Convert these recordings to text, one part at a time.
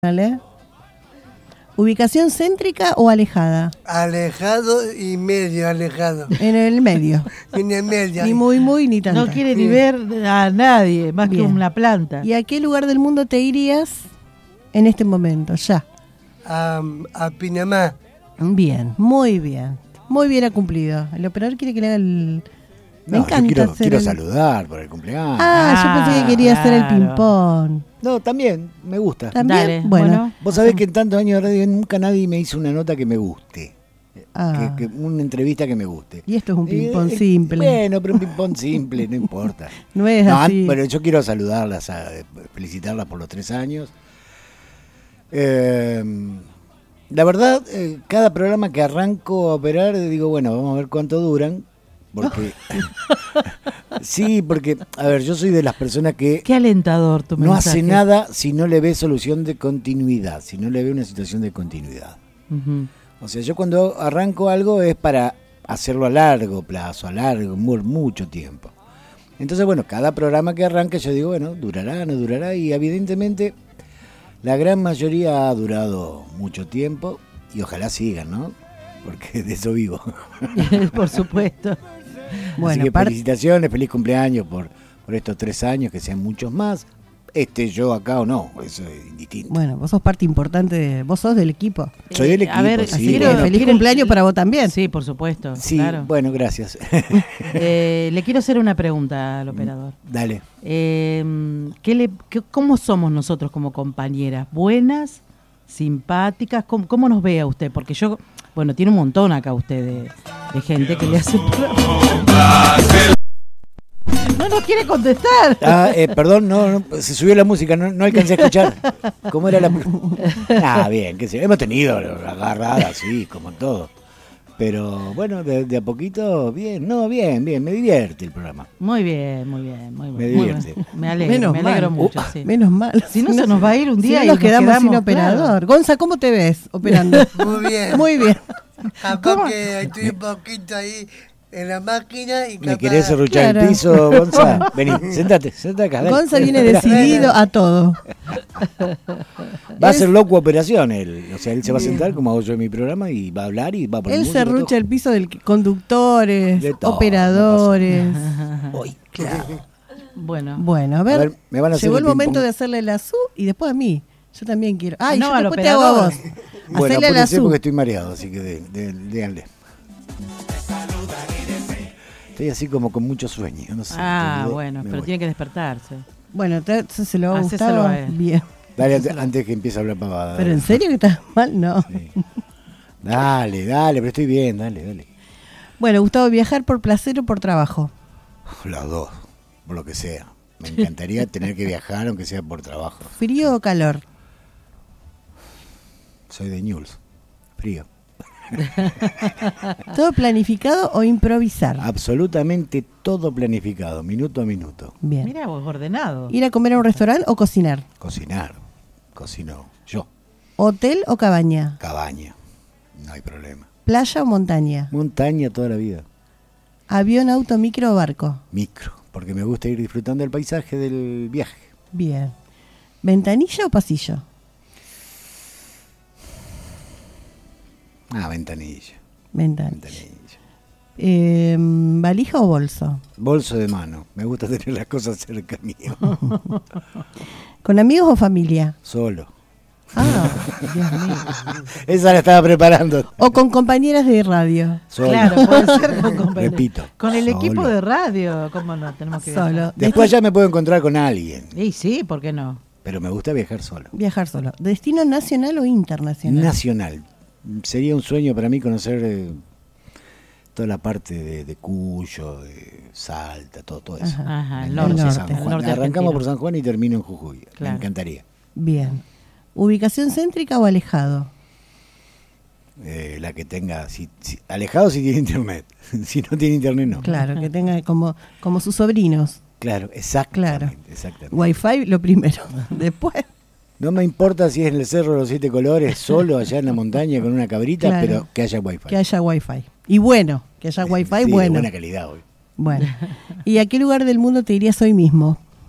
¿Vale? ¿Ubicación céntrica o alejada? Alejado y medio alejado. En el medio. En el medio. Ni muy, ni tanto. No quiere ni ver a nadie, más Bien. que una planta. ¿Y a qué lugar del mundo te irías en este momento? Ya. A Pinamá. Bien, muy bien. Muy bien ha cumplido. El operador quiere que le haga el... Me No, encanta yo hacer quiero el... saludar por el cumpleaños. yo pensé que quería hacer el Claro. ping-pong. No, también, me gusta. ¿También? Dale, Bueno. Vos sabés que en tantos años de radio nunca nadie me hizo una nota que me guste. Ah. Una entrevista que me guste. Y esto es un ping-pong simple. Bueno, pero un ping-pong simple, no importa. No es así. Pero yo quiero saludarlas, felicitarlas por los 3 años. La verdad, cada programa que arranco a operar, digo, bueno, vamos a ver cuánto duran. Porque sí, porque, a ver, yo soy de las personas que Qué alentador tu no mensaje. hace nada si no le ve solución de continuidad, si no le ve una situación de continuidad. Ujú. O sea, yo cuando arranco algo es para hacerlo a largo plazo, mucho tiempo. Entonces, bueno, cada programa que arranque yo digo, bueno, durará, no durará, y evidentemente la gran mayoría ha durado mucho tiempo y ojalá sigan, ¿no? Porque de eso vivo. Por supuesto. Bueno, Así que felicitaciones, feliz cumpleaños por estos 3 años, que sean muchos más. Yo acá o no, eso es indistinto. Bueno, vos sos parte importante, vos sos del equipo. Soy del equipo, A ver, sí. Así que quiero- feliz quiero- cumpleaños para vos también. Sí, por supuesto. Sí, Claro. bueno, gracias. Le quiero hacer una pregunta al operador. Dale. ¿Cómo somos nosotros como compañeras? ¿Buenas? ¿Simpáticas? ¿Cómo nos ve a usted? Porque yo, bueno, tiene un montón acá usted de gente que le hace... No nos quiere contestar. Perdón, no, se subió la música, no alcancé a escuchar. ¿Cómo era la...? Bien, qué sé, hemos tenido agarradas, sí, como todo. Pero bueno, de a poquito, bien, me divierte el programa. Muy bien, muy bien. Muy Me bien, muy divierte. bien. Me alegro mal. mucho, sí. Menos mal. Si no, se nos va a ir un día si y no nos quedamos sin claro. operador. Gonza, ¿cómo te ves operando? Muy bien. Muy bien. Capaz que estoy un poquito ahí en la máquina y ¿Me capaz... querés serruchar Claro. el piso, Gonza? Vení, sentate acá. Dale. Gonza viene Esperá. decidido a todo. Va a ser loco operación él. O sea, él se va a sentar como hago yo en mi programa y va a hablar y va a poner Él música, serrucha todo. el piso de conductores, De todo, operadores. Uy, Bueno. Bueno, a ver, me van a hacer llegó el el momento ping-pong. de hacerle la SU y después a mí. Yo también quiero. Ay, No, yo al después te hago a operador. vos. Bueno, Hacerle la apúrense SU. porque estoy mareado, así que díganle. Estoy así como con mucho sueño, no sé. Bueno, me pero voy. tiene que despertarse. Bueno, entonces se lo va a Hacéselo Gustavo. a él. Bien. Dale, antes que empiece a hablar pavada. ¿Pero en serio que estás mal? No. Sí. Dale, pero estoy bien, dale. Bueno, Gustavo, ¿viajar por placer o por trabajo? Las dos, por lo que sea. Me encantaría tener que viajar, aunque sea por trabajo. ¿Frío o calor? Soy de Newell's, frío. ¿Todo planificado o improvisar? Absolutamente todo planificado, minuto a minuto. Bien. Mira, vos ordenado. ¿Ir a comer a un restaurante o cocinar? Cocino yo, ¿Hotel o cabaña? cabaña, no hay problema. ¿Playa o montaña? Montaña toda la vida, ¿Avión, auto, micro o barco? micro, porque me gusta ir disfrutando del paisaje del viaje. Bien. ¿Ventanilla o pasillo? Ventanilla. Ventanilla. ¿Valija o bolso? Bolso de mano, me gusta tener las cosas cerca mío. ¿Con amigos o familia? Solo. Dios mío. Esa la estaba preparando. ¿O con compañeras de radio? Solo. Claro, puede ser con compañeros. Repito. Con el solo. equipo de radio, ¿cómo no? Tenemos que viajar. Solo. Después ya me puedo encontrar con alguien, Y sí, ¿por qué no? pero me gusta viajar solo. Viajar solo. ¿Destino nacional o internacional? Nacional. Sería un sueño para mí conocer toda la parte de Cuyo, de Salta, todo eso. Ajá, el Me norte, encanta el San Juan. norte Arrancamos argentino. por San Juan y termino en Jujuy. Claro. Me encantaría. Bien. ¿Ubicación céntrica o alejado? La que tenga, alejado si tiene internet. Si no tiene internet, no. Claro, que tenga como sus sobrinos. Claro, exactamente. Wi-Fi lo primero. Después. No me importa si es en el Cerro de los 7 Colores, solo allá en la montaña con una cabrita, Claro. pero que haya wifi. Que haya Wi-Fi. Y bueno, que haya Wi-Fi Sí, de bueno. buena calidad hoy. Bueno. ¿Y a qué lugar del mundo te irías hoy mismo?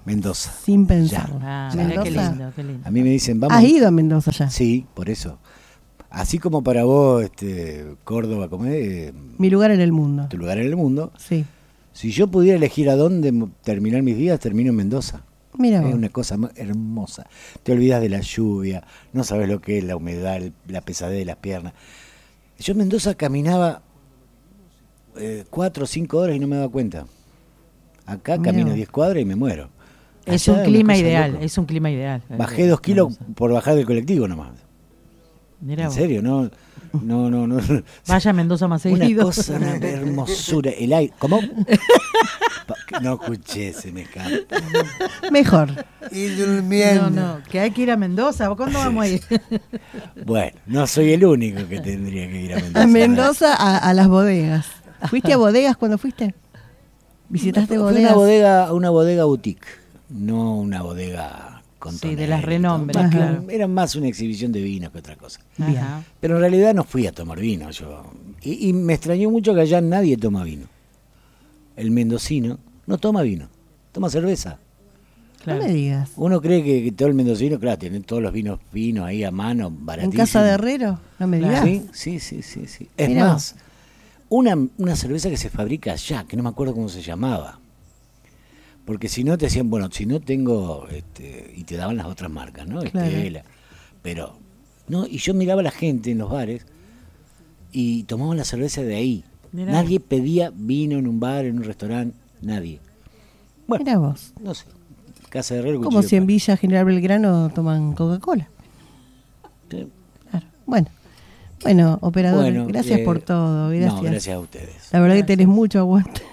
Mendoza. sin pensarlo. Ah, mirá qué Mendoza. lindo, qué lindo. A mí me dicen, vamos. ¿Has ido a Mendoza ya? Sí, por eso. Así como para vos, Córdoba, como es Mi lugar en el mundo. tu lugar en el mundo, Sí. si yo pudiera elegir a dónde terminar mis días, termino en Mendoza. Mira Es vos. una cosa hermosa. Te olvidas de la lluvia, no sabes lo que es la humedad, la pesadez de las piernas. Yo en Mendoza caminaba 4 o 5 horas y no me daba cuenta. Acá Mirá camino vos. 10 cuadras y me muero. Es Allá un una clima cosa ideal, loca. es un clima ideal. Bajé 2 kilos por bajar del colectivo nomás. Mirá En vos. serio, no. Vaya a Mendoza más Una seguido. cosa, una hermosura. El aire. ¿Cómo? No escuché, se me escapa. Mejor. Y durmiendo. No, que hay que ir a Mendoza. ¿Cuándo vamos a ir? Bueno, no soy el único que tendría que ir a Mendoza. A Mendoza, a las bodegas. ¿Fuiste a bodegas cuando fuiste? ¿Visitaste Fue bodegas? una bodega boutique, no una bodega con Sí, de tonel las y renombres, todo. Más que claro. era más una exhibición de vinos que otra cosa. Bien. Ajá. Pero en realidad no fui a tomar vino yo. Y me extrañó mucho que allá nadie toma vino. El mendocino no toma vino, toma cerveza. Claro. No me digas. Uno cree que todo el mendocino, claro, tiene todos los vinos finos ahí a mano, ¿En baratísimos. casa de Herrero? No me digas. Sí. Es Mirá más, una cerveza que se fabrica allá, que no me acuerdo cómo se llamaba. Porque si no te decían, bueno, si no tengo, y te daban las otras marcas, ¿no? Claro. Estela. Pero, no, y yo miraba a la gente en los bares y tomaban la cerveza de ahí. Mirá. Nadie pedía vino en un bar, en un restaurante, nadie. Bueno, Mira vos. no sé, Casa de Herrero. Como Cuchillo si en de Villa General Belgrano toman Coca-Cola. Palo. Claro. Bueno, operador, Bueno, gracias por todo. Gracias. No, gracias a ustedes. La verdad que tenés mucho aguante.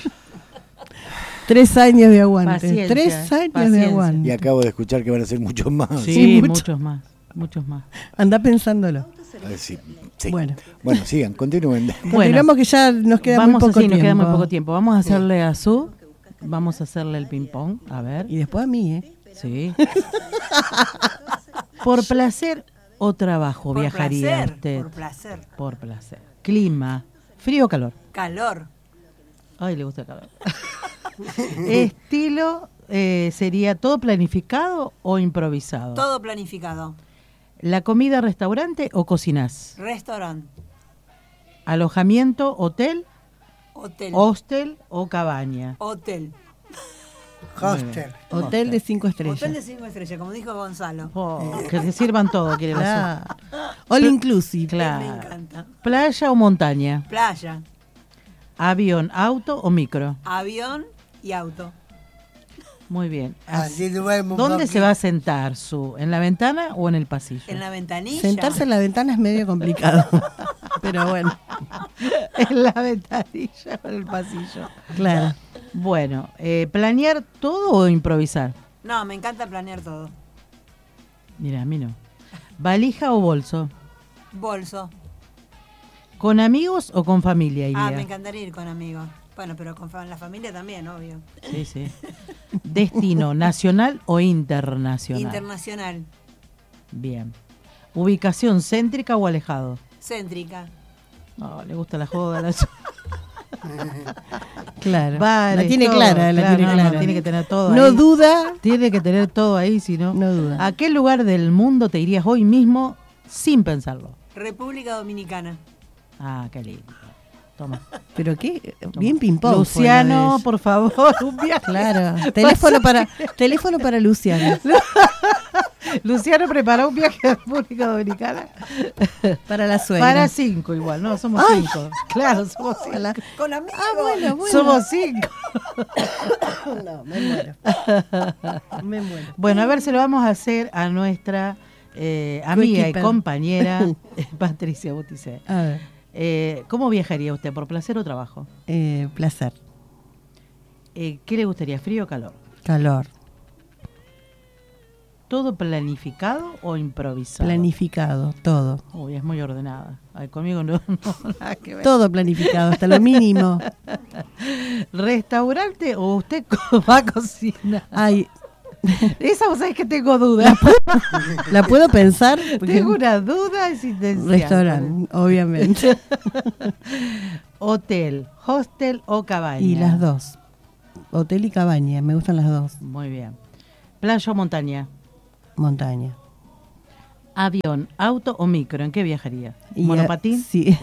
3 años de aguante. Paciencia, 3 años de paciencia. aguante. Y acabo de escuchar que van a ser muchos más. Sí, Sí, mucho. muchos más. Anda pensándolo. A ver si- sí. Bueno. Bueno, sigan, continúen. Continuamos que ya nos queda vamos muy poco así, tiempo. nos queda muy poco tiempo. Vamos a hacerle a Su, vamos a hacerle el ping-pong, a ver. Y después a mí, ¿eh? Sí. ¿Por placer o trabajo Por viajaría placer, usted? por placer. Por placer. Clima, frío o calor. Calor. Ay, le gusta el calor. Estilo, sería todo planificado o improvisado. Todo planificado. ¿La comida restaurante o cocinás? Restaurante, ¿Alojamiento, hotel, hotel, hostel o cabaña? hotel. Hostel. Hotel de 5 estrellas. Hotel de 5 estrellas, como dijo Gonzalo. Oh, que te sirvan todo, quiere la Su. Claro. All inclusive. Claro. Me encanta. ¿Playa o montaña? Playa, ¿Avión, auto o micro? avión y auto. Muy bien. Así duermo un ¿Dónde se poquito. va a sentar, Su? ¿En la ventana o en el pasillo? En la ventanilla. Sentarse en la ventana es medio complicado. Pero bueno, En la ventanilla o en el pasillo. claro. Bueno, ¿planear todo o improvisar? No, me encanta planear todo. Mira, a mí no. ¿Valija o bolso? Bolso. ¿Con amigos o con familia iría? Ah, me encantaría ir con amigos. Bueno, pero con la familia también, obvio. Sí, sí. ¿Destino nacional o internacional? Internacional. Bien. ¿Ubicación céntrica o alejado? Céntrica. No, le gusta la joda. La... Claro. Bares, la tiene todo, clara, la claro, tiene no, no, clara. tiene que tener todo No ahí. duda, Tiene que tener todo ahí, si no. no duda. ¿A qué lugar del mundo te irías hoy mismo sin pensarlo? República Dominicana. Ah, qué lindo. Toma. Pero qué, bien ping-pong. Luciano, fue por favor, un viaje. Claro. Teléfono para Luciano. Luciano preparó un viaje a República Dominicana. Para la suegra. Para 5 igual, ¿no? Somos Ay. 5. Claro, somos 5. Con amigos. Ah, bueno. Somos 5. No, me muero. Me muero. Bueno, a ver, se lo vamos a hacer a nuestra amiga y Coequiper. compañera Patricia Buticé. A ver, ¿Cómo viajaría usted? ¿Por placer o trabajo? placer. ¿Qué le gustaría? ¿Frío o calor? Calor. ¿Todo planificado o improvisado? Planificado, todo. Uy, es muy ordenada. Ay, conmigo no, nada que ver. Todo planificado, hasta lo mínimo. ¿Restaurante o usted va a cocinar? Ay, Esa vos sabés que tengo dudas. ¿la puedo pensar? Porque- Tengo una duda existencial. Restaurante, obviamente. Hotel, hostel o cabaña. Y las dos. Hotel y cabaña, me gustan las dos. Muy bien. ¿Playa o montaña? Montaña. ¿Avión, auto o micro? ¿En qué viajaría? Y ¿Monopatín? Sí.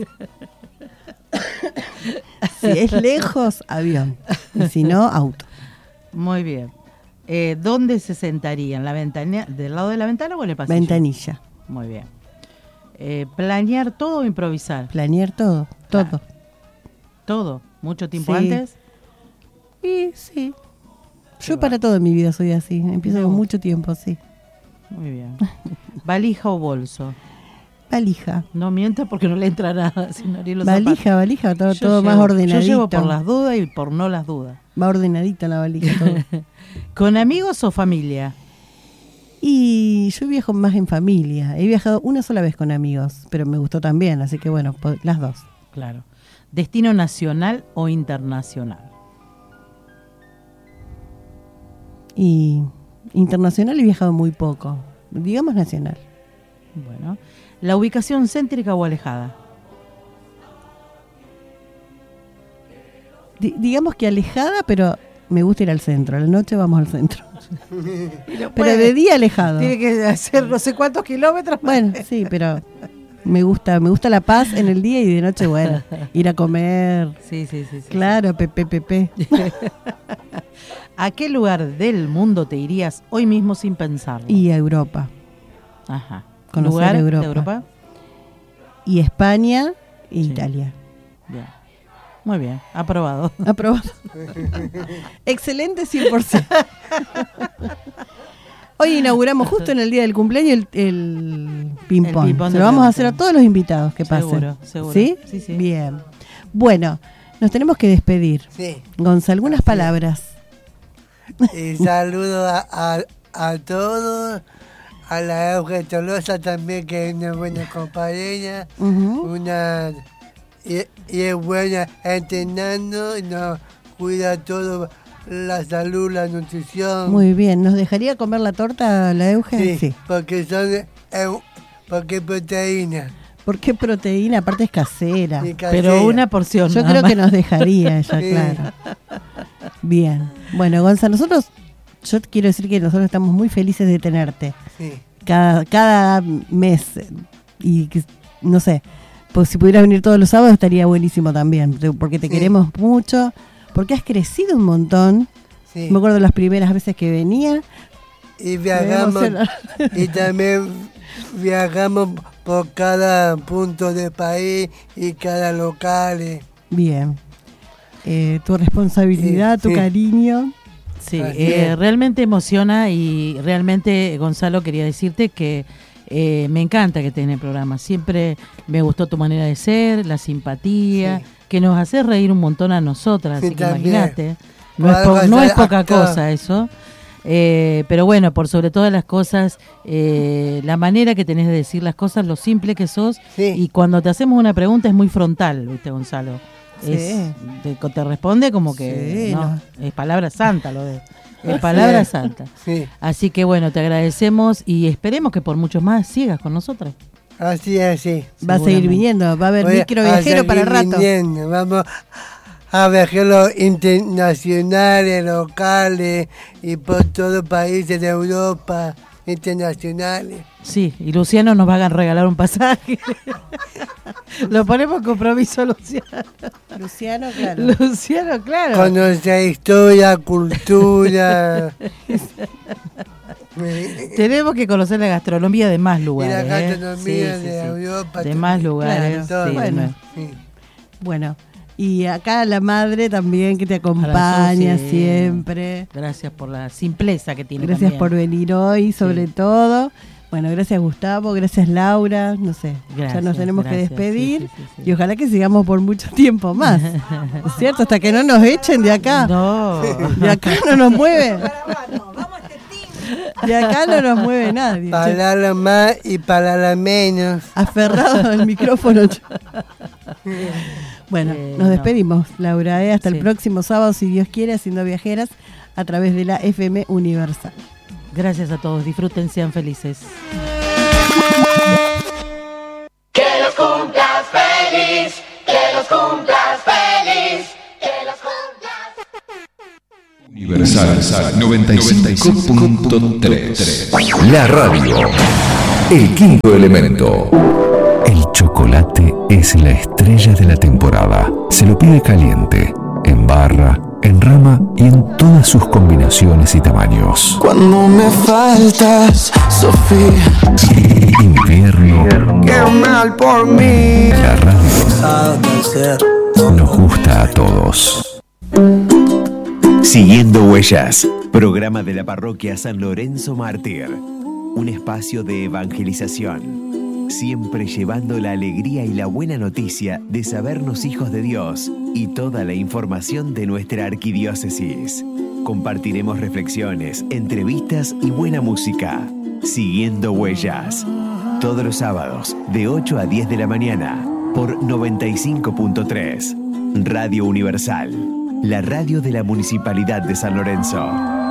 Si es lejos, avión. Y si no, auto. Muy bien. ¿Dónde se sentaría? ¿En la ventana, del lado de la ventana o en el pasillo? Ventanilla. Muy bien. ¿Planear todo o improvisar? Planear todo. Todo. Todo. ¿Mucho tiempo Sí. antes? Y sí. Yo para todo en mi vida soy así. Empiezo con mucho tiempo, sí. Muy bien. ¿Valija o bolso? Valija. No mienta porque no le entra nada. Si no haría los zapatos. Valija, todo, Yo todo más llevo- ordenadito. Yo llevo por las dudas y por no las dudas. Va ordenadita la valija todo. ¿Con amigos o familia? Y yo viajo más en familia. He viajado una sola vez con amigos, pero me gustó también, así que bueno, las dos. Claro. ¿Destino nacional o internacional? Y internacional he viajado muy poco. Digamos nacional. Bueno. ¿La ubicación céntrica o alejada? Digamos que alejada, pero me gusta ir al centro. A la noche vamos al centro. Pero de día alejado. Tiene que hacer no sé cuántos kilómetros. Bueno, sí, pero me gusta la paz en el día y de noche, bueno, ir a comer. Sí. Claro, pepe. ¿A qué lugar del mundo te irías hoy mismo sin pensarlo? Y a Europa. Ajá. Conocer ¿Lugar Europa. de Europa? Y España e Sí. Italia. Bien. Muy bien, aprobado. Aprobado. Excelente 100%. Hoy inauguramos justo en el día del cumpleaños el ping-pong. El ping-pong Se de lo vamos a pelota. hacer a todos los invitados que pasen. Seguro. ¿Sí? Sí. Bien. Bueno, nos tenemos que despedir. Sí. Gonza, algunas palabras. Y saludo a todos, a la Euge Tolosa también, que es una buena compañera, Ujú. y es buena entrenando, y nos cuida todo, la salud, la nutrición. Muy bien. ¿Nos dejaría comer la torta la Euge? Sí, porque porque proteína. ¿Por qué proteína? Aparte es casera. y Pero casera. una porción. Yo nada creo más. que nos dejaría ella, Sí. claro. Bien. Bueno, Gonza, yo quiero decir que nosotros estamos muy felices de tenerte Sí. cada mes. Y que, no sé, pues si pudieras venir todos los sábados estaría buenísimo también, porque te Sí. queremos mucho, porque has crecido un montón. Sí. Me acuerdo las primeras veces que venía. Y viajamos, y también viajamos por cada punto del país y cada local. Bien. Tu responsabilidad, tu Sí. cariño. Sí, Así es. realmente emociona y realmente, Gonzalo, quería decirte que me encanta que estés en el programa. Siempre me gustó tu manera de ser, la simpatía, Sí. que nos hace reír un montón a nosotras, Sí, así que también. imagínate. Por algo No soy es poca actor. cosa eso. Pero bueno, por sobre todas las cosas, la manera que tenés de decir las cosas, lo simple que sos, Sí. y cuando te hacemos una pregunta es muy frontal, ¿viste, Gonzalo? Sí. Te responde como que Sí, no, no. es palabra santa lo de. Es palabra es. santa. Sí, Así que bueno, te agradecemos y esperemos que por muchos más sigas con nosotros. así es, sí. Va a seguir Seguramente. viniendo, va a haber Voy micro a viajero para seguir rato. viniendo. Vamos a viajeros internacionales, locales y por todos los países de Europa, internacionales. Sí, y Luciano nos va a regalar un pasaje. Lo ponemos en compromiso, Luciano. Luciano, claro. Luciano, claro. Conocer historia, cultura. Tenemos que conocer la gastronomía de más Y lugares. la ¿eh? gastronomía Sí, sí, de sí. Europa. De más lugares. Claro, sí, bueno. de más. Sí. Bueno, y acá la madre también que te acompaña sí. siempre. Gracias por la simpleza que tiene. Gracias también. por venir hoy, sobre Sí. todo. Bueno, gracias Gustavo, gracias Laura, no sé, ya Gracias, nos tenemos gracias, que despedir sí, sí, sí, sí. y ojalá que sigamos por mucho tiempo más, ¿no es cierto? Hasta que no nos echen de acá, No. de acá no nos mueve, Vamos a este team. de acá no nos mueve nadie. Palabra más y palabra menos. Aferrado al micrófono. Bueno, nos no. despedimos, Laura, hasta el Sí. próximo sábado, si Dios quiere, haciendo viajeras a través de la FM Universal. Gracias a todos. Disfruten, sean felices. Que los cumplas feliz, que los cumplas feliz, que los cumplas. Universal 95.3. La radio. El quinto elemento. El chocolate es la estrella de la temporada. Se lo pide caliente, en barra, en rama y en todas sus combinaciones y tamaños. Cuando me faltas, Sofía. Invierno. Qué mal por mí. La radio nos gusta a todos. Siguiendo Huellas, programa de la parroquia San Lorenzo Mártir. Un espacio de evangelización, siempre llevando la alegría y la buena noticia de sabernos hijos de Dios y toda la información de nuestra arquidiócesis. Compartiremos reflexiones, entrevistas y buena música. Siguiendo Huellas, todos los sábados de 8 a 10 de la mañana por 95.3. Radio Universal, la radio de la Municipalidad de San Lorenzo.